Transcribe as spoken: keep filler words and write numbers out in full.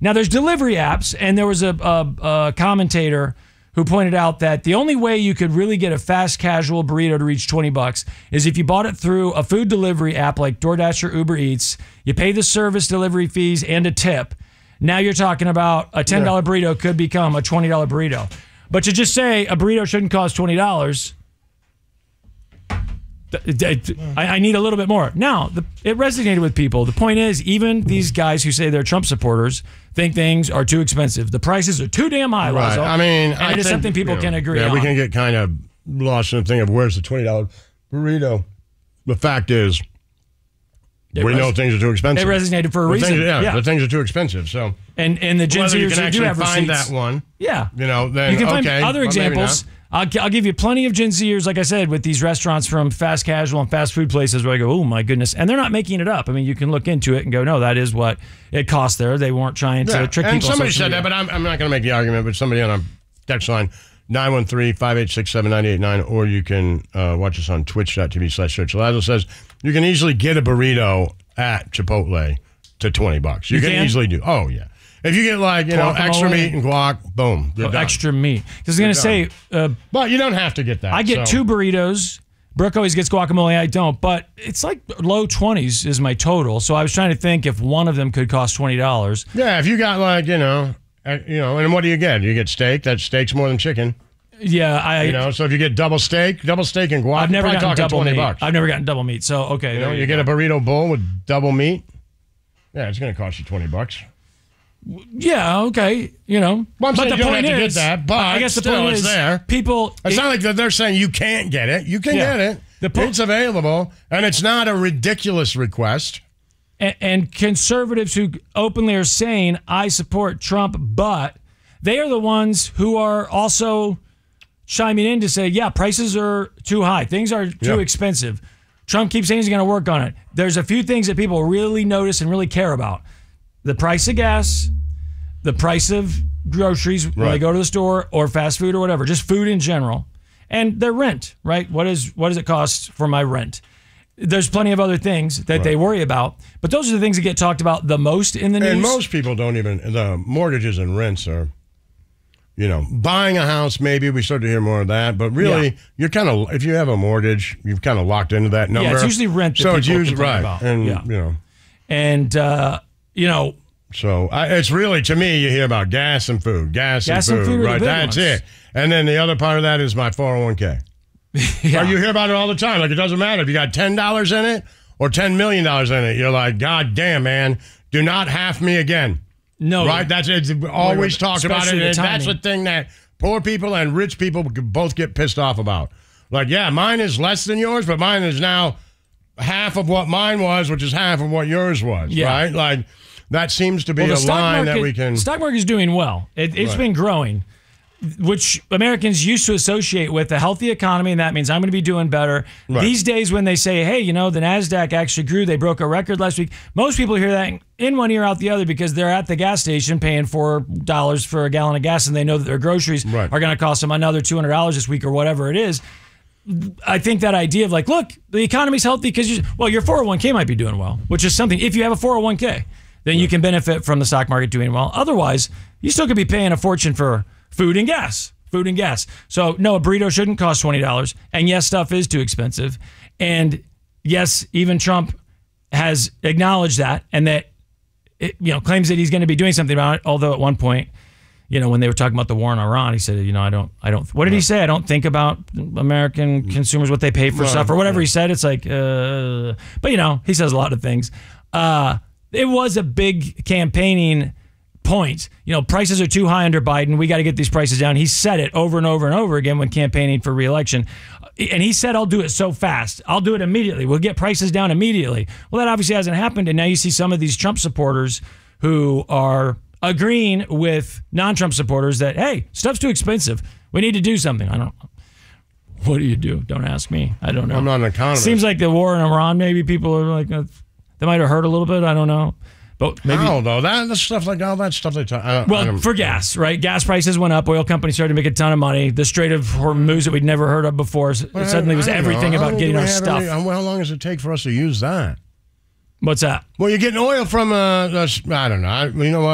Now, there's delivery apps, and there was a, a, a commentator who pointed out that the only way you could really get a fast casual burrito to reach twenty bucks is if you bought it through a food delivery app like DoorDash or Uber Eats. You pay the service delivery fees and a tip. Now you're talking about a ten dollar yeah. burrito could become a twenty dollar burrito. But to just say a burrito shouldn't cost twenty dollars, I need a little bit more. Now, the, it resonated with people. The point is, even these guys who say they're Trump supporters think things are too expensive. The prices are too damn high, right. Lazo. I mean, and I it is think, something people you know, can agree yeah, on. we can get kind of lost in the thing of where's the twenty dollar burrito. The fact is, it we res- know things are too expensive. It resonated for a the reason. Things, yeah, yeah, the things are too expensive. So, and and the Gen Zers who can do have find receipts, that one. Yeah, you know, then you can find okay, other examples. I'll, I'll give you plenty of Gen Zers, like I said, with these restaurants from fast casual and fast food places where I go, oh my goodness, and they're not making it up. I mean, you can look into it and go, no, that is what it cost there. They weren't trying to yeah. trick and people. And somebody said media. that, but I'm, I'm not going to make the argument. But somebody on our text line nine one three, five eight six, seven nine eight nine, or you can uh, watch us on twitch.tv slash search. Lazo says you can easily get a burrito at Chipotle to twenty bucks. You, you can, can easily do. Oh yeah. If you get like, you know, Guacamole. Extra meat and guac, boom. Oh, extra meat. Because I was going to say. Uh, but you don't have to get that. I get so. two burritos. Brooke always gets guacamole. I don't. But it's like low twenties is my total. So I was trying to think if one of them could cost twenty dollars. Yeah, if you got like, you know, uh, you know, and what do you get? You get steak. That steak's more than chicken. Yeah, I. You know, so if you get double steak, double steak and guac, I've never gotten double twenty meat. bucks. I've never gotten double meat. So, okay. You know, you, you get go. a burrito bowl with double meat. Yeah, it's going to cost you twenty bucks. Yeah, okay, you know. Well, I'm but saying the you don't point have to is, get that, but I guess the still, point it's is, there. People. It's it, not like that they're saying you can't get it. You can yeah, get it. The po- it's available, and it's not a ridiculous request. And, and conservatives who openly are saying, I support Trump, but they are the ones who are also chiming in to say, yeah, prices are too high. Things are too yeah. expensive. Trump keeps saying he's going to work on it. There's a few things that people really notice and really care about. The price of gas, the price of groceries when right. they go to the store or fast food or whatever, just food in general, and their rent, right? What is what does it cost for my rent? There's plenty of other things that right. they worry about, but those are the things that get talked about the most in the news. And most people don't even, the mortgages and rents are, you know, buying a house, maybe we start to hear more of that, but really, yeah. you're kind of, if you have a mortgage, you've kind of locked into that number. Yeah, it's usually rent that so people it's usually complain right. about. And, yeah. you know. And, uh, you know, So I, it's really, to me, you hear about gas and food, gas, gas and food, and food right? That's ones. it. And then the other part of that is my four oh one k. yeah. Or you hear about it all the time. Like, it doesn't matter if you got ten dollars in it or ten million dollars in it. You're like, God damn, man, do not half me again. No. Right? That's it's always talked about it. the And that's the thing that poor people and rich people both get pissed off about. Like, yeah, mine is less than yours, but mine is now half of what mine was, which is half of what yours was, yeah. right? Like, that seems to be well, a line market, that we can... The stock market is doing well. It, it's right. been growing, which Americans used to associate with a healthy economy, and that means I'm going to be doing better. Right. These days when they say, hey, you know, the NASDAQ actually grew, they broke a record last week, most people hear that in one ear out the other because they're at the gas station paying four dollars for a gallon of gas, and they know that their groceries right. are going to cost them another two hundred dollars this week or whatever it is. I think that idea of like, look, the economy's healthy because, you, well, your four oh one k might be doing well, which is something, if you have a four oh one k, then you can benefit from the stock market doing well. Otherwise, you still could be paying a fortune for food and gas. Food and gas. So, no, a burrito shouldn't cost twenty dollars. And yes, stuff is too expensive. And yes, even Trump has acknowledged that and that, it, you know, claims that he's going to be doing something about it. Although at one point, you know, when they were talking about the war in Iran, he said, you know, I don't, I don't, what did he say? I don't think about American consumers, what they pay for stuff or whatever he said. It's like, uh, but you know, he says a lot of things. Uh, it was a big campaigning point. You know, prices are too high under Biden. We got to get these prices down. He said it over and over and over again when campaigning for re-election. And he said, I'll do it so fast. I'll do it immediately. We'll get prices down immediately. Well, that obviously hasn't happened. And now you see some of these Trump supporters who are agreeing with non-Trump supporters that, hey, stuff's too expensive. We need to do something. I don't know. What do you do? Don't ask me. I don't know. I'm not an economist. Seems like the war in Iran, maybe people are like, uh, they might have hurt a little bit. I don't know. But maybe, How, though? That, the stuff like all that stuff they talk. I, well, I don't, for gas, right? Gas prices went up. Oil companies started to make a ton of money. The Strait of Hormuz that we'd never heard of before well, suddenly was everything know. about getting our stuff. Any, how long does it take for us to use that? What's that? Well, you're getting oil from, uh, uh, I don't know. You know what?